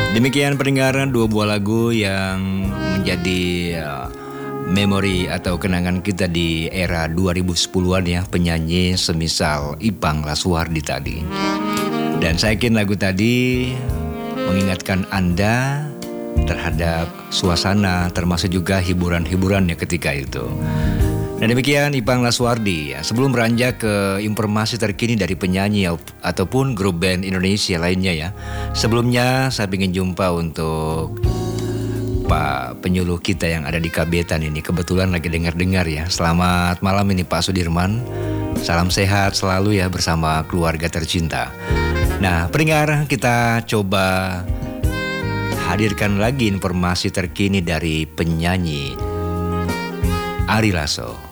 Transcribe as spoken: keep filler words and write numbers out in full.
Demikian pendengaran dua buah lagu yang menjadi uh, memori atau kenangan kita di era dua ribu sepuluhan ya, penyanyi semisal Ipang Lasuardi tadi. Dan saya yakin lagu tadi mengingatkan Anda terhadap suasana termasuk juga hiburan-hiburan ya ketika itu. Dan demikian Ipang Lasuardi ya. Sebelum beranjak ke informasi terkini dari penyanyi ataupun grup band Indonesia lainnya ya. Sebelumnya saya ingin jumpa untuk Pak penyuluh kita yang ada di Kabetan ini. Kebetulan lagi dengar-dengar ya. Selamat malam ini Pak Sudirman. Salam sehat selalu ya bersama keluarga tercinta. Nah, pendengar, kita coba hadirkan lagi informasi terkini dari penyanyi Ari Lasso.